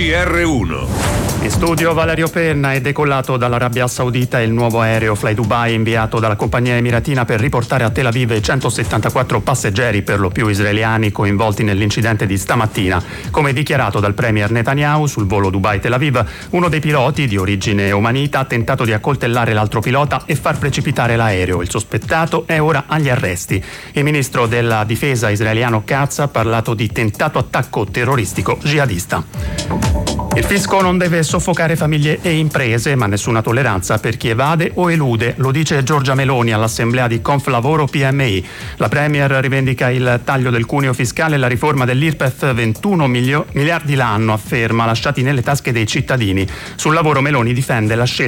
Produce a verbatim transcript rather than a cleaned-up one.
G R uno. In studio Valerio Penna. È decollato dall'Arabia Saudita il nuovo aereo Fly Dubai inviato dalla compagnia emiratina per riportare a Tel Aviv centosettantaquattro passeggeri, per lo più israeliani, coinvolti nell'incidente di stamattina. Come dichiarato dal premier Netanyahu sul volo Dubai-Tel Aviv, uno dei piloti, di origine omanita, ha tentato di accoltellare l'altro pilota e far precipitare l'aereo. Il sospettato è ora agli arresti. Il ministro della difesa israeliano Katz ha parlato di tentato attacco terroristico jihadista. Il fisco non deve soffocare famiglie e imprese, ma nessuna tolleranza per chi evade o elude, lo dice Giorgia Meloni all'assemblea di Conflavoro P M I. La premier rivendica il taglio del cuneo fiscale e la riforma dell'I R P E F, ventuno milio- miliardi l'anno, afferma, lasciati nelle tasche dei cittadini. Sul lavoro Meloni difende la scelta